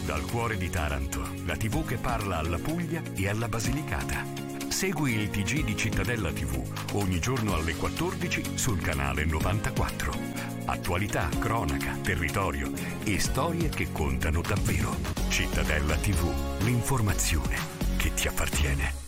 Dal cuore di Taranto, la TV che parla alla Puglia e alla Basilicata. Segui il TG di Cittadella TV ogni giorno alle 14 sul canale 94. Attualità, cronaca, territorio e storie che contano davvero. Cittadella TV, l'informazione che ti appartiene.